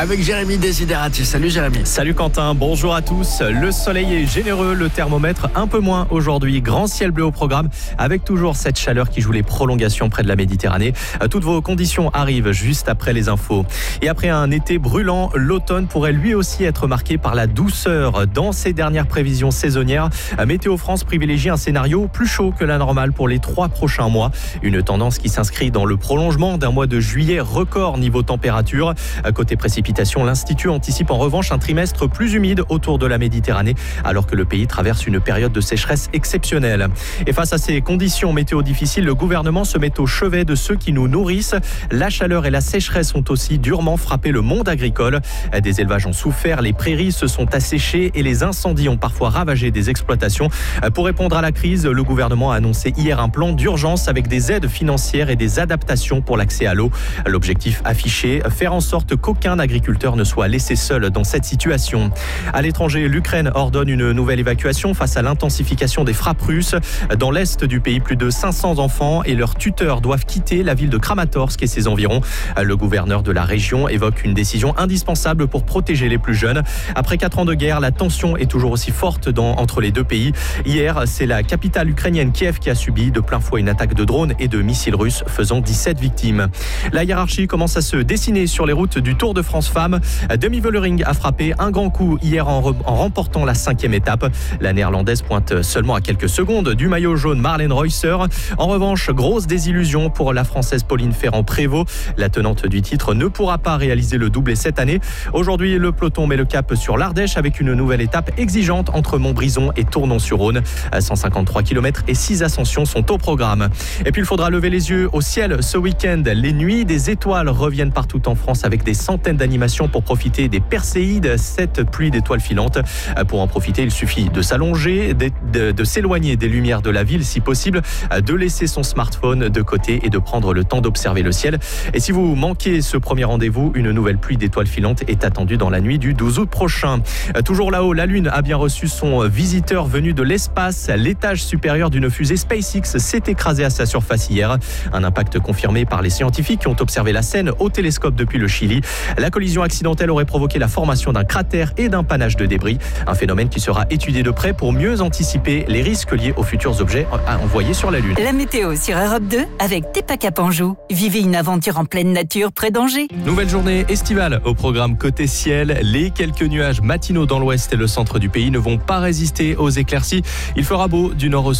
avec Jérémy Desiderati. Salut Jérémy. Salut Quentin, bonjour à tous. Le soleil est généreux, le thermomètre un peu moins aujourd'hui. Grand ciel bleu au programme avec toujours cette chaleur qui joue les prolongations près de la Méditerranée. Toutes vos conditions arrivent juste après les infos. Et après un été brûlant, l'automne pourrait lui aussi être marqué par la douceur. Dans ses dernières prévisions saisonnières, Météo France privilégie un scénario plus chaud que la normale pour les 3 prochains mois. Une tendance qui s'inscrit dans le prolongement d'un mois de juillet record niveau température. Côté précipitations, l'Institut anticipe en revanche un trimestre plus humide autour de la Méditerranée, alors que le pays traverse une période de sécheresse exceptionnelle. Et face à ces conditions météo difficiles, le gouvernement se met au chevet de ceux qui nous nourrissent. La chaleur et la sécheresse ont aussi durement frappé le monde agricole. Des élevages ont souffert, les prairies se sont asséchées et les incendies ont parfois ravagé des exploitations. Pour répondre à la crise, le gouvernement a annoncé hier un plan d'urgence avec des aides financières et des adaptations pour l'accès à l'eau. L'objectif affiché, faire en sorte qu'aucun agriculteur ne soit laissé seul dans cette situation. À l'étranger, l'Ukraine ordonne une nouvelle évacuation face à l'intensification des frappes russes. Dans l'est du pays, plus de 500 enfants et leurs tuteurs doivent quitter la ville de Kramatorsk et ses environs. Le gouverneur de la région évoque une décision indispensable pour protéger les plus jeunes. Après 4 ans de guerre, la tension est toujours aussi forte entre les deux pays. Hier, c'est la capitale ukrainienne Kiev qui a subi de plein fouet une attaque de drones et de missiles russes faisant 17 victimes. La hiérarchie commence à se dessiner sur les routes du Tour de France Femmes. Demi Vollering a frappé un grand coup hier en remportant la 5e étape. La néerlandaise pointe seulement à quelques secondes du maillot jaune Marlène Reusser. En revanche, grosse désillusion pour la française Pauline Ferrand-Prévot. La tenante du titre ne pourra pas réaliser le doublé cette année. Aujourd'hui, le peloton met le cap sur l'Ardèche avec une nouvelle étape exigeante entre Montbrison et Tournon-sur-Rhône. 153 km et 6 ascensions sont au programme. Et puis, il faudra lever les yeux au ciel ce week-end. Les nuits des étoiles reviennent partout en France avec des centaines d'animations pour profiter des Perséides, cette pluie d'étoiles filantes. Pour en profiter, il suffit de s'allonger, de s'éloigner des lumières de la ville si possible, de laisser son smartphone de côté et de prendre le temps d'observer le ciel. Et si vous manquez ce premier rendez-vous, une nouvelle pluie d'étoiles filantes est attendue dans la nuit du 12 août prochain. Toujours là-haut, la Lune a bien reçu son visiteur venu de l'espace. L'étage supérieur d'une fusée SpaceX s'est écrasé à sa surface hier. Un impact confirmé par les scientifiques qui ont observé la scène au télescope depuis le Chili. La collision accidentelle aurait provoqué la formation d'un cratère et d'un panache de débris. Un phénomène qui sera étudié de près pour mieux anticiper les risques liés aux futurs objets à envoyer sur la Lune. La météo sur Europe 2 avec Tepa Anjou. Vivez une aventure en pleine nature près d'Angers. Nouvelle journée estivale au programme côté ciel. Les quelques nuages matinaux dans l'ouest et le centre du pays ne vont pas résister aux éclaircies. Il fera beau du nord au sud.